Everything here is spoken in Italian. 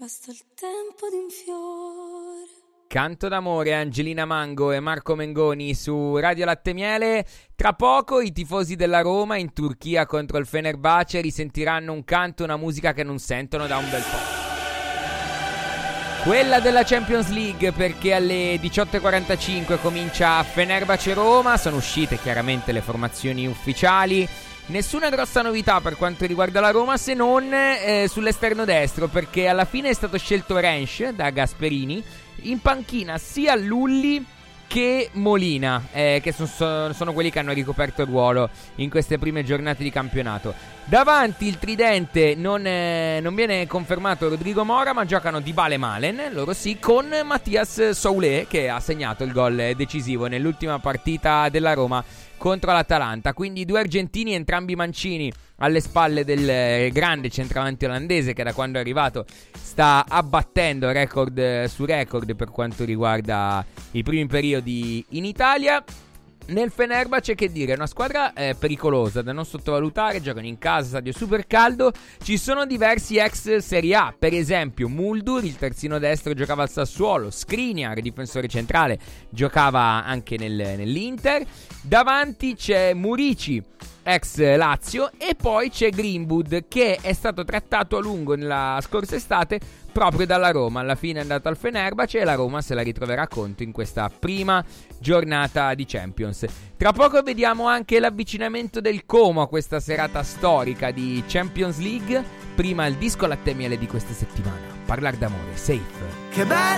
basta il tempo di un fiore. Canto d'amore, Angelina Mango e Marco Mengoni su Radio Latte Miele. Tra poco i tifosi della Roma in Turchia contro il Fenerbahce risentiranno un canto, una musica che non sentono da un bel po'. Quella della Champions League, perché alle 18:45 comincia Fenerbahce-Roma. Sono uscite chiaramente le formazioni ufficiali. Nessuna grossa novità per quanto riguarda la Roma, se non sull'esterno destro, perché alla fine è stato scelto Rensch da Gasperini. In panchina sia Lulli che Molina, che sono quelli che hanno ricoperto il ruolo in queste prime giornate di campionato. Davanti il tridente non viene confermato Rodrigo Mora, ma giocano Dybala e Malen, loro sì, con Mathias Soulé che ha segnato il gol decisivo nell'ultima partita della Roma contro l'Atalanta. Quindi due argentini, entrambi mancini, alle spalle del grande centravanti olandese che da quando è arrivato sta abbattendo record su record per quanto riguarda i primi periodi in Italia. Nel Fenerbahce, che dire, è una squadra pericolosa da non sottovalutare, giocano in casa, stadio super caldo, ci sono diversi ex Serie A, per esempio Muldur, il terzino destro, giocava al Sassuolo, Skriniar, difensore centrale, giocava anche nell'Inter, davanti c'è Murici, ex Lazio, e poi c'è Greenwood che è stato trattato a lungo nella scorsa estate proprio dalla Roma. Alla fine è andato al Fenerbahce e la Roma se la ritroverà a conto in questa prima giornata di Champions. Tra poco vediamo anche l'avvicinamento del Como a questa serata storica di Champions League. Prima il disco Latte Miele di questa settimana, Parlar d'amore, Safe. Che bello!